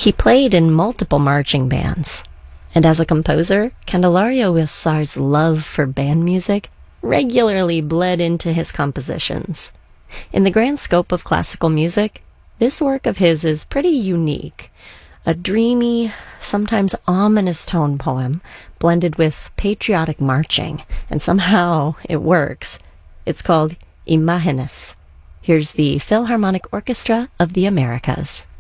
He played in multiple marching bands, and as a composer, Candelario Huízar's love for band music regularly bled into his compositions. In the grand scope of classical music, this work of his is pretty unique. A dreamy, sometimes ominous tone poem blended with patriotic marching, and somehow it works. It's called Imágenes. Here's the Philharmonic Orchestra of the Americas.